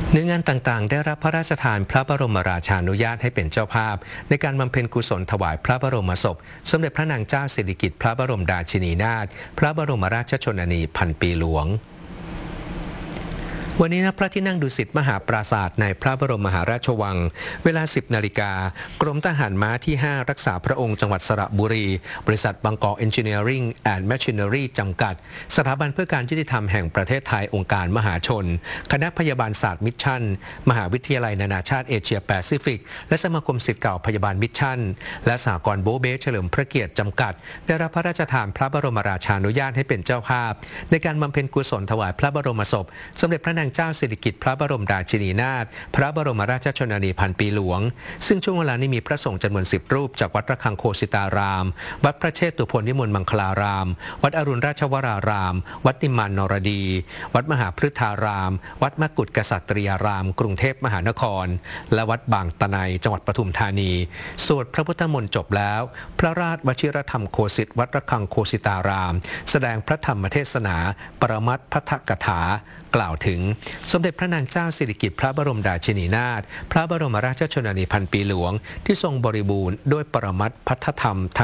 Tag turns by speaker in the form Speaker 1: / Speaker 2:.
Speaker 1: เนื้องานต่างๆได้รับพระราชทานพระบรมราชานุญาตให้เป็นเจ้าภาพในการบำเพ็ญกุศลถวายพระบรมศพสมเด็จพระนางเจ้าสิริกิติ์พระบรมราชินีนาถพระบรมราชชนนีพันปีหลวงวันนี้ณพระที่นั่งดุสิตมหาปราสาทในพระบรมมหาราชวังเวลา 10 นาฬิกากรมทหารม้าที่ 5 รักษาพระองค์จังหวัดสระบุรีบริษัทบางกอกเอนจิเนียริ่งแอนด์แมชชีเนอรี่จำกัดสถาบันเพื่อการยุติธรรมแห่งประเทศไทยองค์การมหาชนคณะพยาบาลศาสตร์มิชชั่นมหาวิทยาลัยนานาชาติเอเชียแปซิฟิกและสมาคมศิษย์เก่าพยาบาลมิชชั่นและสหกรณ์โบเบ้เฉลิมพระเกียรติจำกัดได้รับพระราชทานพระบรมราชานุญาตให้เป็นเจ้าภาพในการบำเพ็ญกุศลถวายพระบรมศพสมเด็จพระนางเจ้าสิริกิติ์พระบรมราชินีนาถพระบรมราชชนนีพันปีหลวงซึ่งช่วงเวลานี้มีพระสงฆ์จำนวน10 รูปจากวัดระฆังโคสิตารามวัดพระเชตุพนวิมลมังคลารามวัดอรุณราชวรารามวัดนิมมานนรดีวัดมหาพฤทธารามวัดมกุฏกษัตริยารามกรุงเทพมหานครและวัดบางตะไนจังหวัดปทุมธานีสวดพระพุทธมนต์จบแล้วพระราชวชิรธรรมโคสิตวัดระฆังโคสิตารามแสดงพระธรรมเทศนาปรมัตถ์ภัทธกถากล่าวถึงสมเด็จพระนางเจ้าสิริกิติ์พระบรมราชินีนาถพระบรมราชชนนีพันปีหลวงที่ทรงบริบูรณ์ด้วยปรมัตถ์ภัทธธรรม